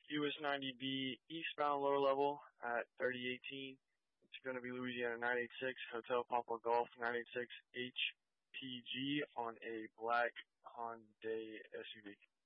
US 90B eastbound lower level at 3018. It's going to be Louisiana 986 Hotel Papa Golf 986 HPG on a black Hyundai SUV.